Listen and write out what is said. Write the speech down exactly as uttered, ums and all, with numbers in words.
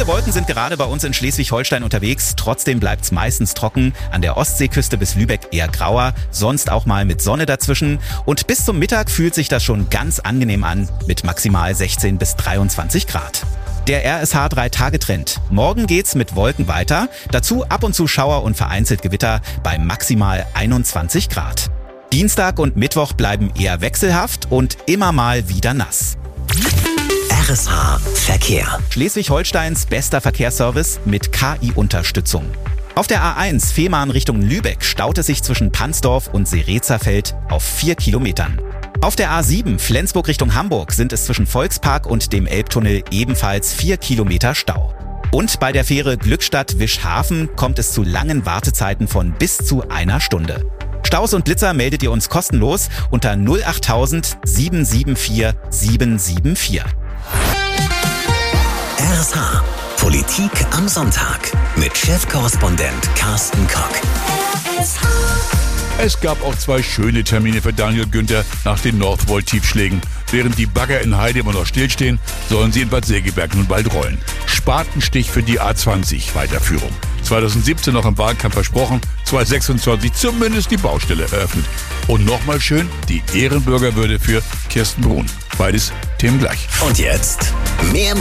Viele Wolken sind gerade bei uns in Schleswig-Holstein unterwegs. Trotzdem bleibt's meistens trocken. An der Ostseeküste bis Lübeck eher grauer, sonst auch mal mit Sonne dazwischen. Und bis zum Mittag fühlt sich das schon ganz angenehm an mit maximal sechzehn bis dreiundzwanzig Grad. Der R S H drei Tage Trend. Morgen geht's mit Wolken weiter. Dazu ab und zu Schauer und vereinzelt Gewitter bei maximal einundzwanzig Grad. Dienstag und Mittwoch bleiben eher wechselhaft und immer mal wieder nass. R S H Verkehr. Schleswig-Holsteins bester Verkehrsservice mit K I-Unterstützung. Auf der A eins Fehmarn Richtung Lübeck staut es sich zwischen Pansdorf und Serezerfeld auf vier Kilometern. Auf der A sieben Flensburg Richtung Hamburg sind es zwischen Volkspark und dem Elbtunnel ebenfalls vier Kilometer Stau. Und bei der Fähre Glückstadt-Wischhafen kommt es zu langen Wartezeiten von bis zu einer Stunde. Staus und Blitzer meldet ihr uns kostenlos unter null acht tausend sieben sieben vier sieben sieben vier. R S H Politik am Sonntag mit Chefkorrespondent Carsten Kock. Es gab auch zwei schöne Termine für Daniel Günther nach den Northvolt-Tiefschlägen. Während die Bagger in Heide immer noch stillstehen, sollen sie in Bad Segeberg nun bald rollen. Spatenstich für die A zwanzig Weiterführung. zwanzig siebzehn noch im Wahlkampf versprochen, zwanzig sechsundzwanzig zumindest die Baustelle eröffnet. Und nochmal schön die Ehrenbürgerwürde für Kirsten Brun. Beides Themen gleich. Und jetzt mehr